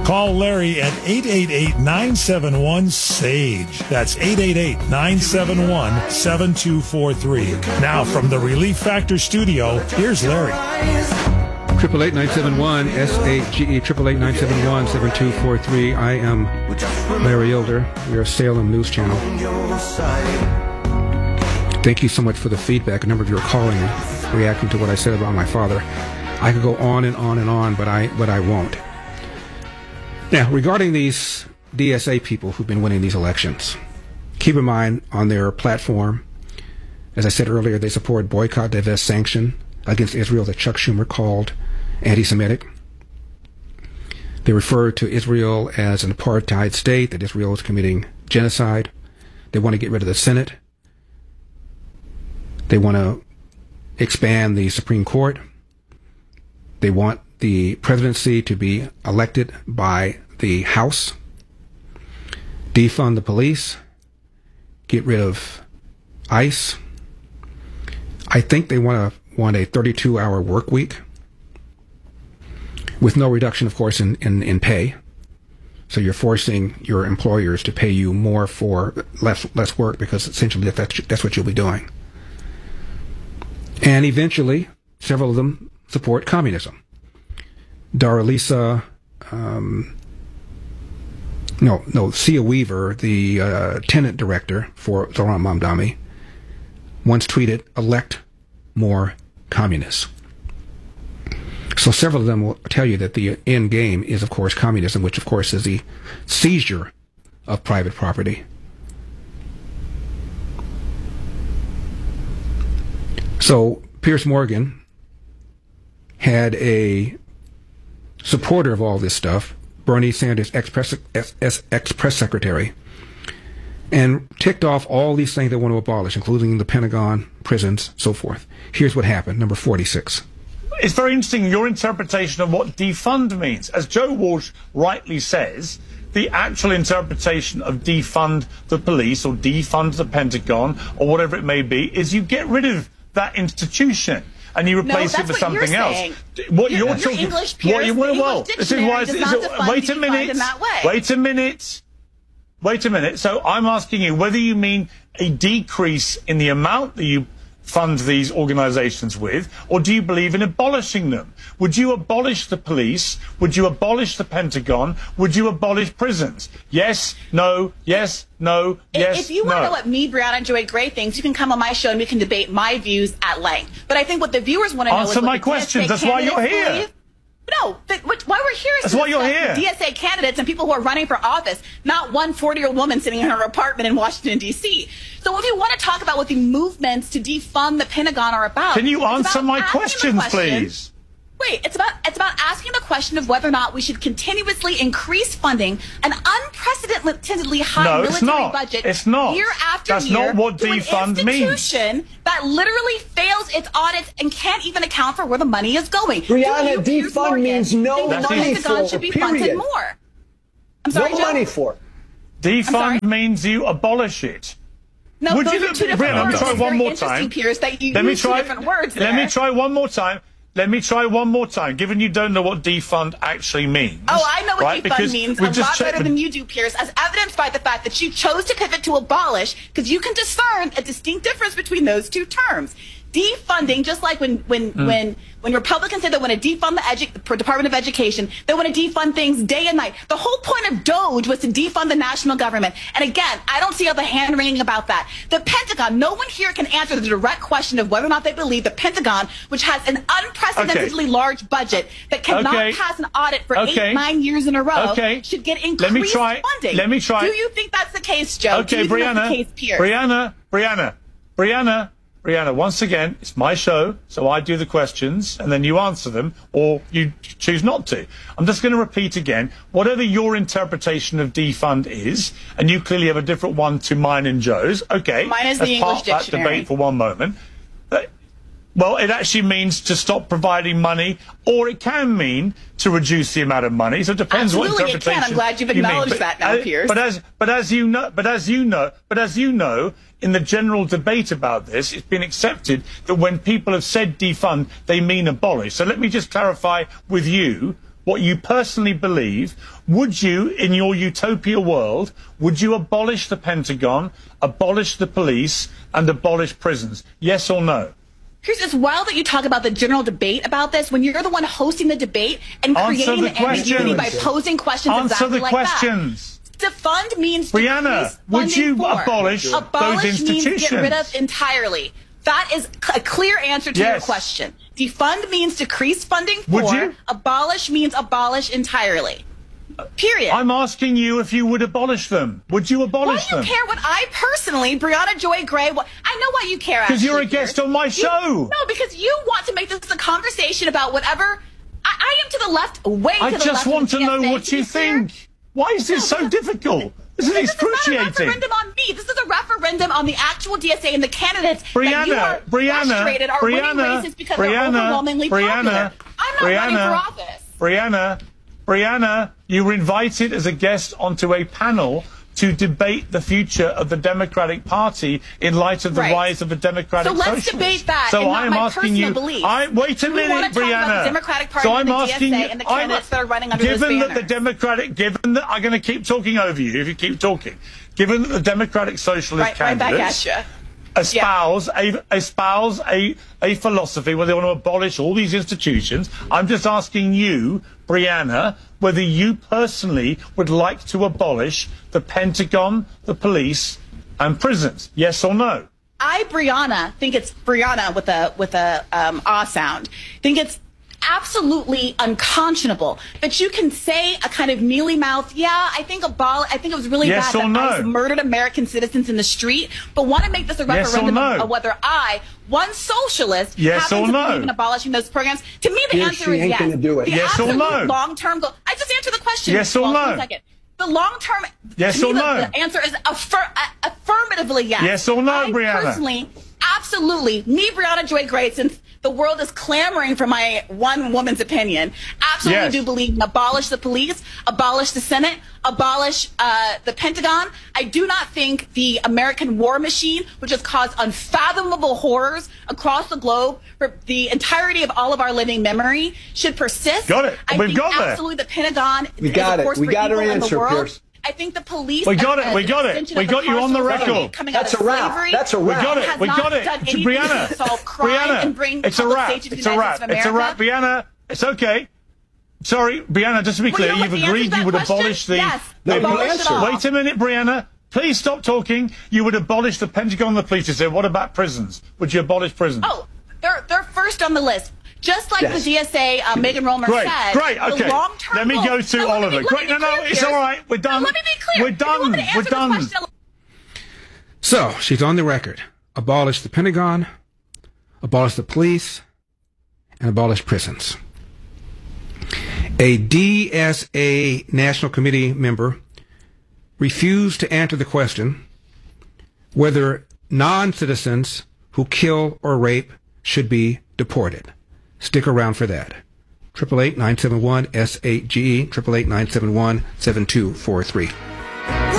Call Larry at 888-971-SAGE. That's 888-971-7243. Now from the Relief Factor studio, here's Larry. 888-971-SAGE, 888-971-7243. I am Larry Elder. We are Salem News Channel. Thank you so much for the feedback. A number of you are calling and reacting to what I said about my father. I could go on and on and on, but I won't. Now, regarding these DSA people who've been winning these elections, keep in mind on their platform, as I said earlier, they support boycott, divest, sanction against Israel that Chuck Schumer called anti-Semitic. They refer to Israel as an apartheid state, that Israel is committing genocide. They want to get rid of the Senate. They want to expand the Supreme Court. They want the presidency to be elected by the House. Defund the police. Get rid of ICE. I think they want a 32-hour work week with no reduction, of course, in pay. So you're forcing your employers to pay you more for less work because essentially that's what you'll be doing. And eventually, several of them support communism. Sia Weaver, the tenant director for Zohran Mamdani, once tweeted, "Elect more communists." So several of them will tell you that the end game is, of course, communism, which, of course, is the seizure of private property. So Piers Morgan had a supporter of all this stuff, Bernie Sanders, ex-press secretary, and ticked off all these things they want to abolish, including the Pentagon, prisons, so forth. Here's what happened, number 46. It's very interesting, your interpretation of what defund means. As Joe Walsh rightly says, the actual interpretation of defund the police or defund the Pentagon or whatever it may be is you get rid of that institution and you replace it with something else. What you're talking English peers, this is why wait a minute. So I'm asking you whether you mean a decrease in the amount that you fund these organizations with, or do you believe in abolishing them? Would you abolish the police? Would you abolish the Pentagon? Would you abolish prisons? Yes, no, yes, no, yes, If you want to know what me, Brianna, and Joy Gray thinks, you can come on my show and we can debate my views at length. But I think what the viewers want to know is answer my questions. That's why you're here. No, why we're here is that's why you're here. DSA candidates and people who are running for office, not one 40-year-old woman sitting in her apartment in Washington, D.C. So if you want to talk about what the movements to defund the Pentagon are about... Can you answer my questions, please? Wait, it's about asking the question of whether or not we should continuously increase funding an unprecedentedly high military budget year after That's year not what to defund an means. institution that literally fails its audits and can't even account for where the money is going. Brianna, defund means no money for it, should be funded more. I'm sorry, no Joe? money for. Defund means you abolish it. No, Would those you are two different words. Let me try It's one very more interesting, time. Piers, that you Let me use try. two different words Let there. me try one more time. Let me try one more time, given you don't know what defund actually means. Oh, I know what defund means a lot better than you do, Piers, as evidenced by the fact that you chose to pivot to abolish, because you can discern a distinct difference between those two terms. Defunding, just like when Republicans say they want to defund the Department of Education, they want to defund things day and night. The whole point of DOGE was to defund the national government. And again, I don't see all the hand-wringing about that. The Pentagon, no one here can answer the direct question of whether or not they believe the Pentagon, which has an unprecedentedly large budget that cannot pass an audit for 8-9 years in a row, should get increased funding. Let me try. Do you think that's the case, Joe? Okay, Do you think Brianna. that's the case, Piers? Brianna, once again, it's my show, so I do the questions, and then you answer them, or you choose not to. I'm just going to repeat again, whatever your interpretation of defund is, and you clearly have a different one to mine and Joe's, okay, mine is the English dictionary. That debate for one moment. Well, it actually means to stop providing money, or it can mean to reduce the amount of money. So it depends what interpretation. It can. I'm glad you've acknowledged that now, Piers. But as you know, in the general debate about this, it's been accepted that when people have said defund, they mean abolish. So let me just clarify with you what you personally believe, would you, in your utopia world, would you abolish the Pentagon, abolish the police, and abolish prisons? Yes or no? It's wild that you talk about the general debate about this when you're the one hosting the debate and creating the ambiguity by posing questions exactly like that. Answer the questions. Defund means Brianna, would you abolish those institutions? Means get rid of entirely. That is a clear answer to your question. Defund means decrease funding for. Would you? Abolish means abolish entirely. Period. I'm asking you if you would abolish them. Would you abolish them? Why do you care what I personally, Brianna Joy Gray, I know why you care, because you're a guest on my show. No, because you want to make this a conversation about whatever. I am to the left, way to the left. I just want to know what you think. Why is this so difficult? This is excruciating. This is not a referendum on me. This is a referendum on the actual DSA and the candidates that you are frustrated are winning races because they're overwhelmingly popular. I'm not running for office. Brianna, you were invited as a guest onto a panel to debate the future of the Democratic Party in light of the rise of the Democratic Socialists. So let's debate that. So and not I'm my asking you. Wait a minute, Brianna. The Democratic Party and the DSA and the candidates that are running under this banner. Given that I'm going to keep talking over you if you keep talking. Given that the Democratic Socialist candidates espouse a philosophy where they want to abolish all these institutions, I'm just asking you, Brianna, whether you personally would like to abolish the Pentagon, the police, and prisons. Yes or no? Brianna, think it's Brianna with a ah sound. Think it's absolutely unconscionable that you can say a kind of mealy mouth, I think it was really bad that ICE murdered American citizens in the street, but want to make this a referendum of whether one socialist happens to believe in abolishing those programs. To me, the answer is yes. Yes or no? Long-term goal. I just answered the question. Yes or no? The long-term. Yes or no? The answer is affirmatively yes. Yes or no, Brianna? Personally, absolutely. Me, Brianna Joy Gray, since the world is clamoring for my one woman's opinion, absolutely do believe in abolish the police, abolish the Senate, abolish the Pentagon. I do not think the American war machine, which has caused unfathomable horrors across the globe for the entirety of all of our living memory, should persist. Got it. We've got that. Absolutely, the Pentagon is a force for evil in the world. Pierce. I think the police. We got it. We got you on the record. That's a wrap. That's a wrap. We got it. Brianna. It's a wrap. It's a wrap. Brianna, it's okay. Sorry, Brianna, just to be clear, you've agreed you would abolish the... Wait a minute, Brianna. Please stop talking. You would abolish the Pentagon and the police. You said, what about prisons? Would you abolish prisons? Oh, they're first on the list. Just like the DSA, Megan Romer said. Great, okay. Let me go to Oliver. Great, it's all right. We're done. Let me be clear. We're done. So, she's on the record. Abolish the Pentagon, abolish the police, and abolish prisons. A DSA National Committee member refused to answer the question whether non-citizens who kill or rape should be deported. Stick around for that. 888-971-SAGE, 888-971-7243.